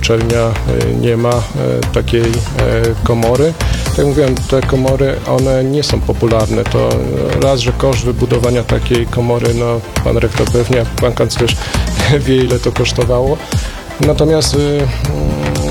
uczelnia nie ma takiej komory. Tak jak mówiłem, te komory, one nie są popularne. To raz, że koszt wybudowania takiej komory, no pan rektor pewnie, pan kanclerz wie, ile to kosztowało. Natomiast